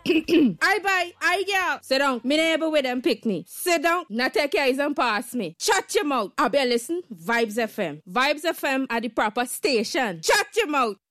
I girl. Sit down. Me neighbor with them pick me. Sit down. Not take your eyes and pass me. Shut your mouth. I better listen. Vibes FM. Vibes FM are the proper station. Shut your mouth.